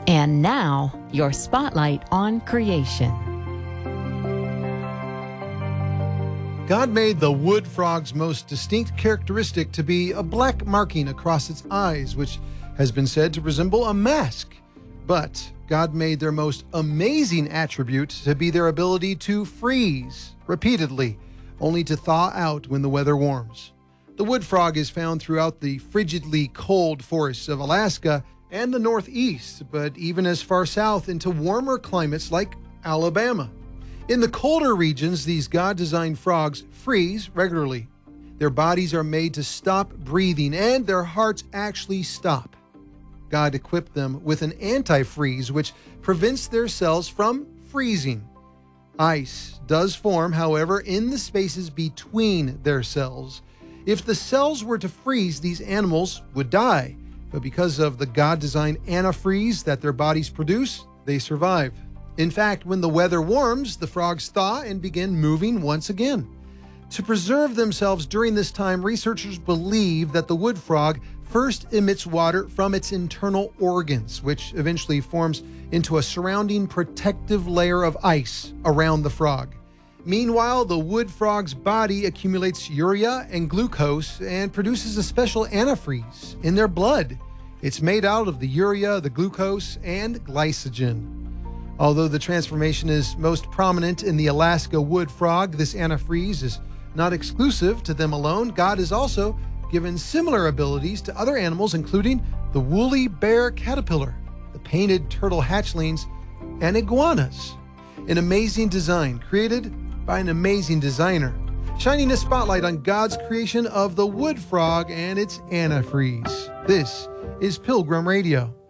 And now, your spotlight on creation. God made the wood frog's most distinct characteristic to be a black marking across its eyes, which has been said to resemble a mask. But God made their most amazing attribute to be their ability to freeze repeatedly, only to thaw out when the weather warms. The wood frog is found throughout the frigidly cold forests of Alaska and the Northeast, but even as far south into warmer climates like Alabama. In the colder regions, these God-designed frogs freeze regularly. Their bodies are made to stop breathing, and their hearts actually stop. God equipped them with an antifreeze, which prevents their cells from freezing. Ice does form, however, in the spaces between their cells. If the cells were to freeze, these animals would die. But because of the God-designed antifreeze that their bodies produce, they survive. In fact, when the weather warms, the frogs thaw and begin moving once again. To preserve themselves during this time, researchers believe that the wood frog first emits water from its internal organs, which eventually forms into a surrounding protective layer of ice around the frog. Meanwhile, the wood frog's body accumulates urea and glucose and produces a special antifreeze in their blood. It's made out of the urea, the glucose, and glycogen. Although the transformation is most prominent in the Alaska wood frog, this antifreeze is not exclusive to them alone. God has also given similar abilities to other animals, including the woolly bear caterpillar, the painted turtle hatchlings, and iguanas. An amazing design created by an amazing designer, shining a spotlight on God's creation of the wood frog and its antifreeze. This is Pilgrim Radio.